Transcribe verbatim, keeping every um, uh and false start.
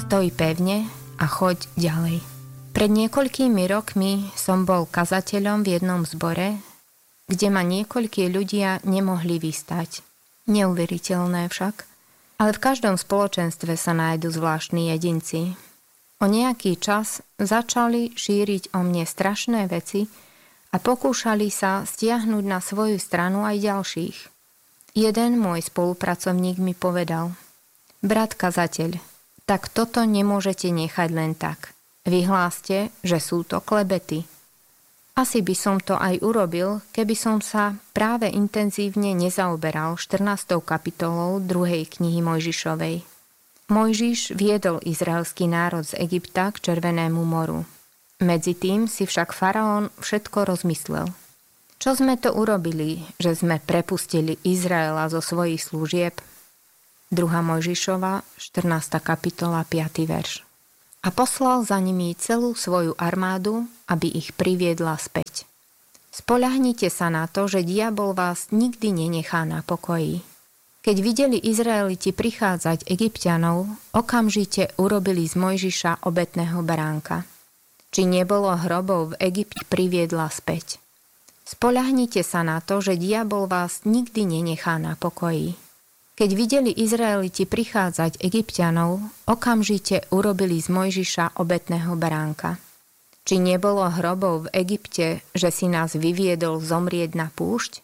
Stoj pevne a choď ďalej. Pred niekoľkými rokmi som bol kazateľom v jednom zbore, kde ma niekoľkí ľudia nemohli vystať. Neuveriteľné však, ale v každom spoločenstve sa nájdu zvláštni jedinci. O nejaký čas začali šíriť o mne strašné veci a pokúšali sa stiahnuť na svoju stranu aj ďalších. Jeden môj spolupracovník mi povedal: brat kazateľ, tak toto nemôžete nechať len tak. Vyhláste, že sú to klebety. Asi by som to aj urobil, keby som sa práve intenzívne nezaoberal štrnástou kapitolou druhej knihy Mojžišovej. Mojžiš viedol izraelský národ z Egypta k Červenému moru. Medzi tým si však faraón všetko rozmyslel. Čo sme to urobili, že sme prepustili Izraela zo svojich služieb? druhá Mojžišova, štrnásta kapitola, piaty verš. A poslal za nimi celú svoju armádu, aby ich priviedla späť. Spoľahnite sa na to, že diabol vás nikdy nenechá na pokoji. Keď videli Izraeliti prichádzať Egypťanov, okamžite urobili z Mojžiša obetného baránka. Či nebolo hrobov v Egypte, priviedla späť. Spoľahnite sa na to, že diabol vás nikdy nenechá na pokoji. Keď videli Izraeliti prichádzať Egypťanov, okamžite urobili z Mojžiša obetného baránka. Či nebolo hrobov v Egypte, že si nás vyviedol zomrieť na púšť?